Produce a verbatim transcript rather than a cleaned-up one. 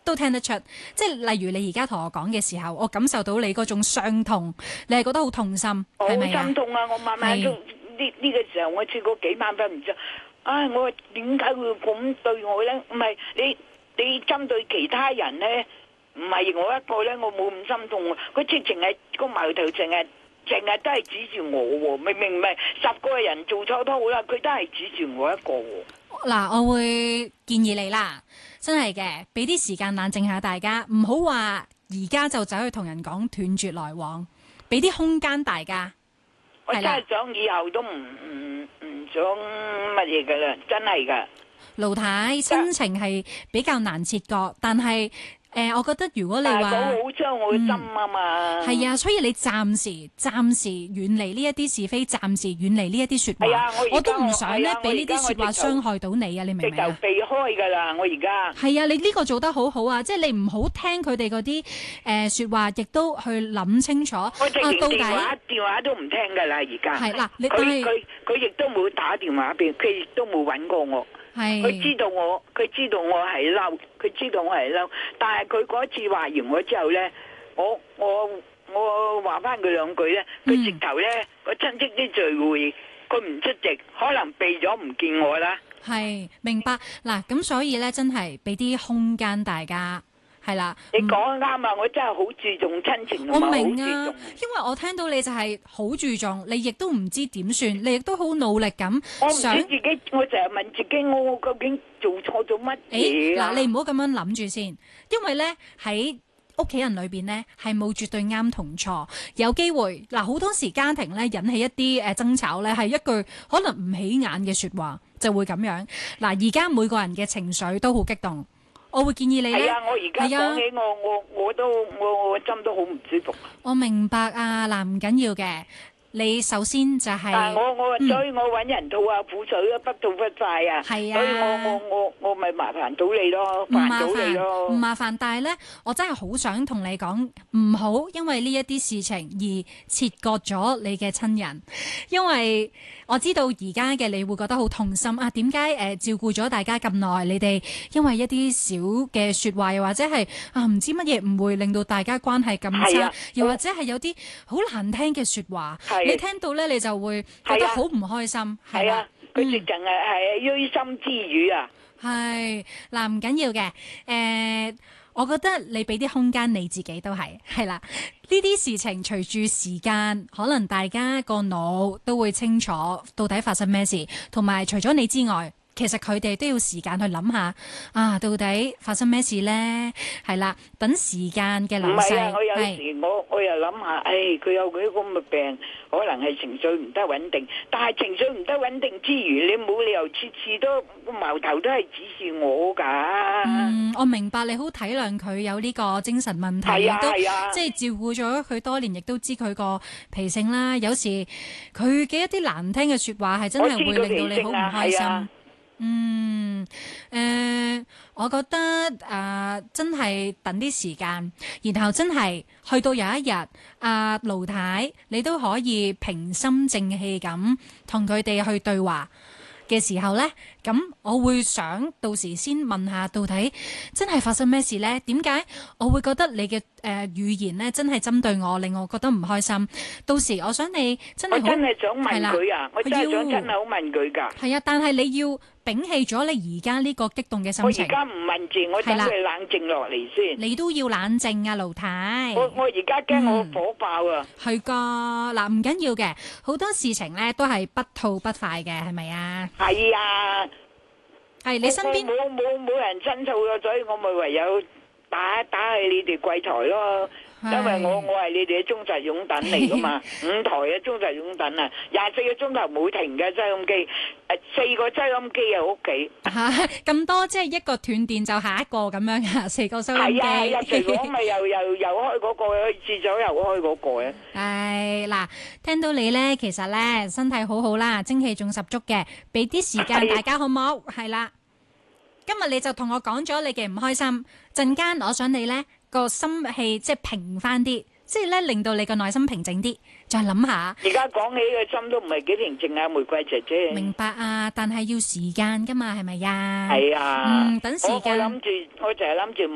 都聽得出。即係例如你而家同我講嘅時候，我感受到你嗰種傷痛，你係覺得好痛心，係咪啊？ 好心痛啊！我晚晚都呢呢個時候，我試過幾晚瞓唔着。唉，我話點解會咁對我咧？唔係你你針對其他人咧，唔係我一個咧，我冇咁心痛喎。佢直情係個矛頭，淨係淨係都係指住我喎。明明唔係十個人做錯都好啦，佢都係指住我一個喎。 嗱，我會建議你啦，真係嘅，俾啲時間冷靜下大家，唔好話而家就走去同人講斷絕來往，俾啲空間大家。 我真係想以後都唔唔唔想乜嘢噶啦，真係噶。 盧太，親情係比較難切割，但係誒、呃，我覺得如果你話好傷我嘅心啊嘛， 係、嗯、啊，所以你暫時暫時遠離呢一啲是非，暫時遠離呢一啲説話。 啊、我, 我都唔想咧俾呢啲説話傷害到你啊！你明唔明啊？ 就避開㗎啦，我而家係啊，你呢個做得好好啊！即係你唔好聽佢哋嗰啲誒説話，亦都去諗清楚。 我直情電話、啊、電話都唔聽㗎啦，而家係嗱，你佢佢佢亦都冇打電話俾，佢亦都冇揾過我。佢知道我，佢知道我係嬲，佢知道我係嬲。但係佢嗰次話完我之後咧，我我我話翻佢兩句咧，佢直頭咧個親戚啲聚會，佢唔出席，可能避咗唔見我啦。 係明白嗱，咁所以咧真係俾啲空間大家。係啦， 你講得啱啊！我真係好注重親情， 我明啊，因為我聽到你就係好注重，你亦都唔知點算，你亦都好努力咁。 我唔知自己，我成日問自己，我究竟做錯咗乜嘢啊？ 嗱，你唔好咁樣諗住先，因為咧喺屋企人裏邊咧係冇絕對啱同錯，有機會嗱好多時家庭咧引起一啲誒爭吵咧係一句可能唔起眼嘅説話就會咁樣。嗱，而家每個人嘅情緒都好激動。我會建議你咧， 係啊！我而家講起我我我都我我針都好唔舒服。 我明白啊，嗱唔緊要嘅，你首先就係、是， 但我我、嗯、所以我揾人吐下苦水啊，不吐不快啊， 係啊， 所以我我我我咪麻煩到你咯，煩到你咯， 唔麻煩，但係咧，我真係好想同你講，唔好因為呢一啲事情而切割咗你嘅親人，因為我知道而家嘅你會覺得好痛心啊！點解誒照顧咗大家咁耐，你哋因為一啲小嘅説話，又或者係啊唔知乜嘢誤會，令到大家關係咁差，又或者係有啲好難聽嘅説話，你聽到咧你就會覺得好唔開心，係啊， 佢直情係係於心之語啊， 係嗱唔緊要嘅，誒、呃，我覺得你俾啲空間你自己都係係啦。呢啲事情隨住時間，可能大家個腦都會清楚到底發生咩事，同埋除咗你之外，其實佢哋都要時間去諗下啊，到底發生咩事咧？係啦，等時間嘅流逝。 唔係啊，我有時我我又諗下，誒，佢有佢咁嘅病，可能係情緒唔得穩定。但係情緒唔得穩定之餘，你冇理由次次都個矛頭都係指住我㗎。 嗯，我明白你好體諒佢有呢個精神問題，亦都即係照顧咗佢多年，亦都知佢個脾性啦。有時佢嘅一啲難聽嘅説話係真係會令到你好唔開心。嗯，誒、呃，我覺得誒、呃，真係等啲時間，然後真係去到有一日，阿、呃、盧太，你都可以平心靜氣咁同佢哋去對話嘅時候呢，咁我會想到時先問下，到底真係發生咩事呢？點解我會覺得你嘅誒、呃、語言呢真係針對我，令我覺得唔開心？到時我想你真係好， 我真係想問佢啊！我真係想真係好問佢㗎。係啊，但係你要摒棄咗你而家呢個激動嘅心情。 我而家唔問住，我等佢冷靜落嚟先。 你都要冷靜啊，盧太。 我我而家驚我火爆啊！ 係㗎，嗱唔緊要嘅，好多事情咧都係不吐不快嘅，係咪啊？ 係啊， 係你身邊冇冇冇人申訴啊，所以我咪唯有打打去你哋櫃台咯。因為我我係你哋嘅忠實擁躉嚟噶嘛，五台嘅忠實擁躉啊，廿四個鐘頭冇停嘅收音機，誒四個收音機喺屋企， 嚇咁多，即係一個斷電就下一個咁樣啊，四個收音機。係啊係啊， 除咗咪又又又開嗰個，試咗又開嗰個嘅。 係嗱，聽到你咧，其實咧身體好好啦，精氣仲十足嘅，俾啲時間大家好冇？係啦，今日你就同我講咗你嘅唔開心，陣間我想你咧。個心氣即係平翻啲，即係咧令到你個內心平靜啲，再諗下。 而家講起個心都唔係幾平靜啊，玫瑰姐姐。 明白啊，但係要時間噶嘛，係咪呀？ 係啊。 嗯，等時間。 我諗住，我就係諗住。